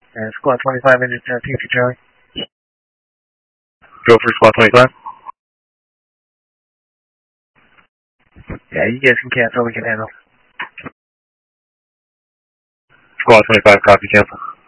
Squad 25 into Team Charlie. Go for Squad 25. Yeah, you guys can cancel, we can handle. Squad 25, copy, cancel.